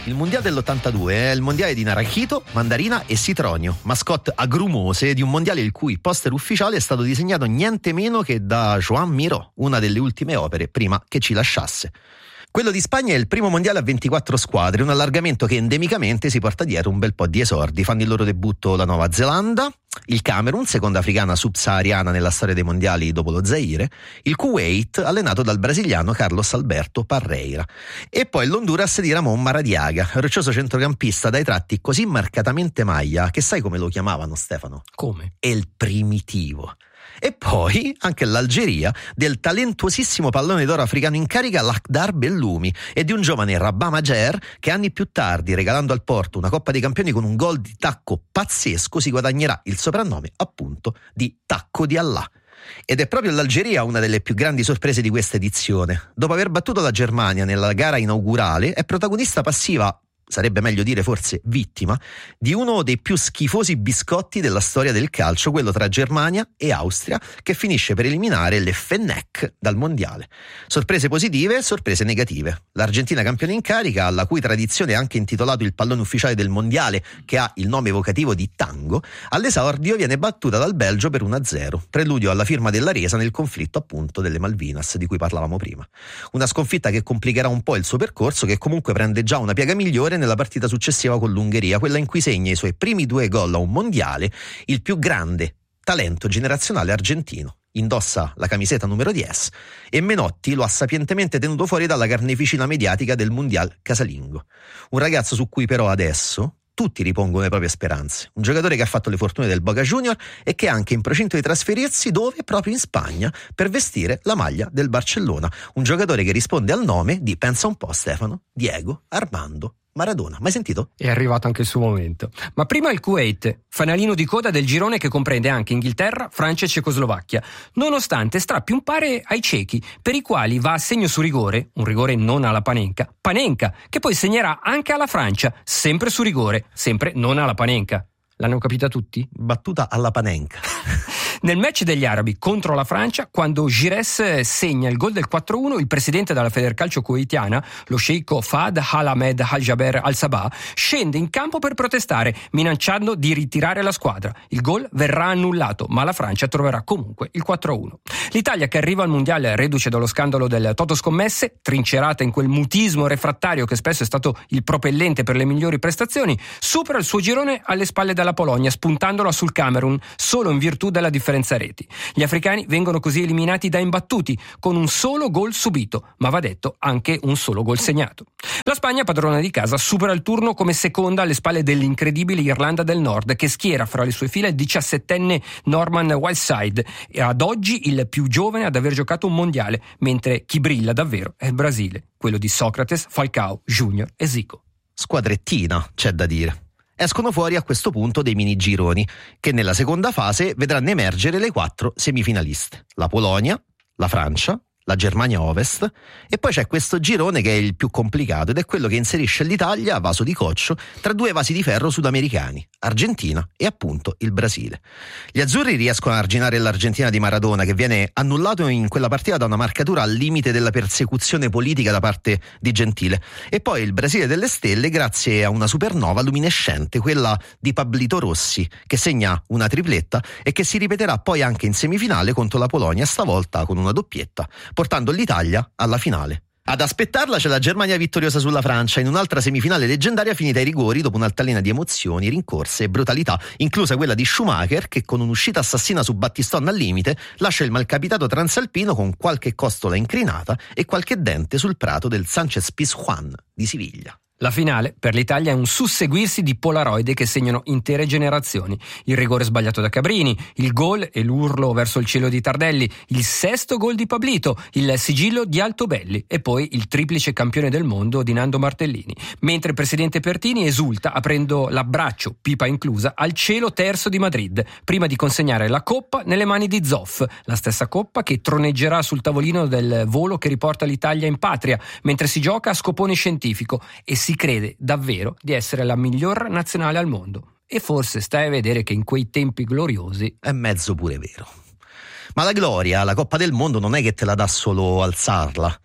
Il mondiale dell'82 è il mondiale di Naranjito, Mandarina e Citronio, mascotte agrumose di un mondiale il cui poster ufficiale è stato disegnato niente meno che da Joan Miró, una delle ultime opere prima che ci lasciasse. Quello di Spagna è il primo mondiale a 24 squadre, un allargamento che endemicamente si porta dietro un bel po' di esordi. Fanno il loro debutto la Nuova Zelanda, il Camerun, seconda africana subsahariana nella storia dei mondiali dopo lo Zaire, il Kuwait, allenato dal brasiliano Carlos Alberto Parreira, e poi l'Honduras di Ramón Maradiaga, roccioso centrocampista dai tratti così marcatamente maglia che sai come lo chiamavano, Stefano? Come? El Primitivo. E poi anche l'Algeria del talentuosissimo pallone d'oro africano in carica Lakhdar Belloumi e di un giovane Rabah Majer che anni più tardi, regalando al Porto una Coppa dei Campioni con un gol di tacco pazzesco, si guadagnerà il soprannome appunto di Tacco di Allah. Ed è proprio l'Algeria una delle più grandi sorprese di questa edizione. Dopo aver battuto la Germania nella gara inaugurale, è protagonista passiva, sarebbe meglio dire forse vittima, di uno dei più schifosi biscotti della storia del calcio, quello tra Germania e Austria, che finisce per eliminare le Fennec dal mondiale. Sorprese positive, sorprese negative. L'Argentina campione in carica, alla cui tradizione è anche intitolato il pallone ufficiale del mondiale, che ha il nome evocativo di Tango, all'esordio viene battuta dal Belgio per 1-0, preludio alla firma della resa nel conflitto appunto delle Malvinas di cui parlavamo prima. Una sconfitta che complicherà un po' il suo percorso, che comunque prende già una piega migliore nella partita successiva con l'Ungheria, quella in cui segna i suoi primi 2 gol a un mondiale il più grande talento generazionale argentino. Indossa la camiseta numero 10 e Menotti lo ha sapientemente tenuto fuori dalla carneficina mediatica del mondial casalingo. Un ragazzo su cui però adesso tutti ripongono le proprie speranze. Un giocatore che ha fatto le fortune del Boca Junior e che è anche in procinto di trasferirsi dove? Proprio in Spagna, per vestire la maglia del Barcellona. Un giocatore che risponde al nome di, pensa un po' Stefano, Diego Armando Maradona. Mai sentito? È arrivato anche il suo momento. Ma prima il Kuwait, fanalino di coda del girone che comprende anche Inghilterra, Francia e Cecoslovacchia, nonostante strappi un pare ai cechi, per i quali va a segno su rigore, un rigore non alla Panenka, che poi segnerà anche alla Francia, sempre su rigore, sempre non alla Panenka. L'hanno capita tutti? Battuta alla Panenka. Nel match degli arabi contro la Francia, quando Gires segna il gol del 4-1, il presidente della Federcalcio kuwaitiana, lo sceicco Fahd Al-Ahmed Al-Jaber Al-Sabah, scende in campo per protestare, minacciando di ritirare la squadra. Il gol verrà annullato, ma la Francia troverà comunque il 4-1. L'Italia, che arriva al mondiale reduce dallo scandalo del Toto Scommesse, trincerata in quel mutismo refrattario che spesso è stato il propellente per le migliori prestazioni, supera il suo girone alle spalle della Polonia, spuntandola sul Camerun solo in virtù della differenza reti. Gli africani vengono così eliminati da imbattuti, con un solo gol subito, ma va detto anche un solo gol segnato. La Spagna, padrona di casa, supera il turno come seconda alle spalle dell'incredibile Irlanda del Nord, che schiera fra le sue fila il 17enne Norman Whiteside, e ad oggi il più giovane ad aver giocato un mondiale, mentre chi brilla davvero è il Brasile, quello di Socrates, Falcao, Junior e Zico. Squadrettina, c'è da dire. Escono fuori a questo punto dei mini gironi, che nella seconda fase vedranno emergere le 4 semifinaliste: la Polonia, la Francia, la Germania Ovest, e poi c'è questo girone che è il più complicato ed è quello che inserisce l'Italia, vaso di coccio, tra 2 vasi di ferro sudamericani, Argentina e appunto il Brasile. Gli azzurri riescono a arginare l'Argentina di Maradona, che viene annullato in quella partita da una marcatura al limite della persecuzione politica da parte di Gentile, e poi il Brasile delle stelle grazie a una supernova luminescente, quella di Pablito Rossi, che segna una tripletta e che si ripeterà poi anche in semifinale contro la Polonia, stavolta con una doppietta, portando l'Italia alla finale. Ad aspettarla c'è la Germania vittoriosa sulla Francia in un'altra semifinale leggendaria finita ai rigori dopo un'altalena di emozioni, rincorse e brutalità, inclusa quella di Schumacher che con un'uscita assassina su Battistone al limite lascia il malcapitato transalpino con qualche costola incrinata e qualche dente sul prato del Sánchez Pizjuán di Siviglia. La finale per l'Italia è un susseguirsi di polaroid che segnano intere generazioni. Il rigore sbagliato da Cabrini, il gol e l'urlo verso il cielo di Tardelli, il 6º gol di Pablito, il sigillo di Altobelli e poi il triplice campione del mondo di Nando Martellini. Mentre il presidente Pertini esulta aprendo l'abbraccio, pipa inclusa, al cielo terzo di Madrid, prima di consegnare la coppa nelle mani di Zoff, la stessa coppa che troneggerà sul tavolino del volo che riporta l'Italia in patria, mentre si gioca a scopone scientifico e si crede davvero di essere la miglior nazionale al mondo. E forse stai a vedere che in quei tempi gloriosi è mezzo pure vero. Ma la gloria, la Coppa del Mondo, non è che te la dà solo alzarla.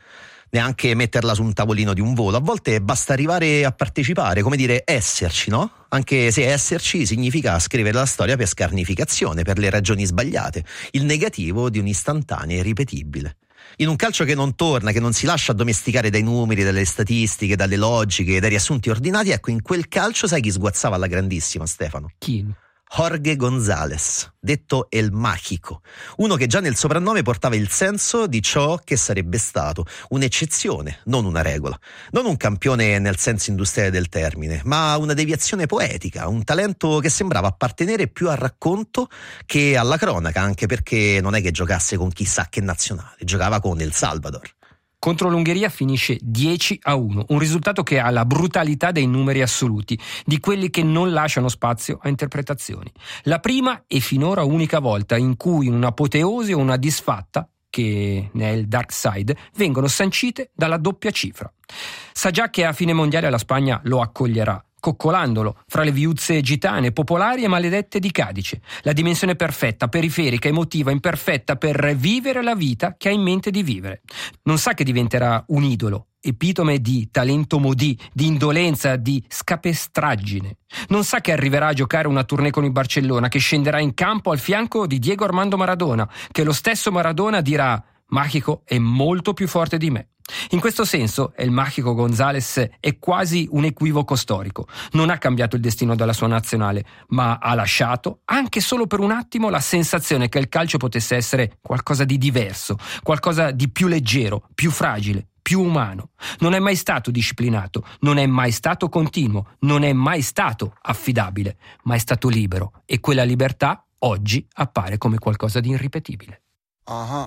neanche metterla su un tavolino di un volo. A volte basta arrivare a partecipare, come dire esserci, no? Anche se esserci significa scrivere la storia per scarnificazione, per le ragioni sbagliate, il negativo di un'istantanea irripetibile. In un calcio che non torna, che non si lascia addomesticare dai numeri, dalle statistiche, dalle logiche, dai riassunti ordinati, ecco, in quel calcio sai chi sguazzava alla grandissima, Stefano? Chi? Jorge González, detto El Mágico, uno che già nel soprannome portava il senso di ciò che sarebbe stato, un'eccezione, non una regola, non un campione nel senso industriale del termine, ma una deviazione poetica, un talento che sembrava appartenere più al racconto che alla cronaca, anche perché non è che giocasse con chissà che nazionale, giocava con El Salvador. Contro l'Ungheria finisce 10-1, un risultato che ha la brutalità dei numeri assoluti, di quelli che non lasciano spazio a interpretazioni. La prima e finora unica volta in cui un'apoteosi o una disfatta, che ne è il dark side, vengono sancite dalla doppia cifra. Sa già che a fine mondiale la Spagna lo accoglierà, coccolandolo fra le viuzze gitane, popolari e maledette di Cadice, la dimensione perfetta, periferica, emotiva, imperfetta per vivere la vita che ha in mente di vivere. Non sa che diventerà un idolo, epitome di talento modì, di indolenza, di scapestraggine. Non sa che arriverà a giocare una tournée con il Barcellona, che scenderà in campo al fianco di Diego Armando Maradona, che lo stesso Maradona dirà: Mágico è molto più forte di me. In questo senso, El Mágico González è quasi un equivoco storico. Non ha cambiato il destino della sua nazionale, ma ha lasciato, anche solo per un attimo, la sensazione che il calcio potesse essere qualcosa di diverso, qualcosa di più leggero, più fragile, più umano. Non è mai stato disciplinato, non è mai stato continuo, non è mai stato affidabile, ma è stato libero, e quella libertà oggi appare come qualcosa di irripetibile.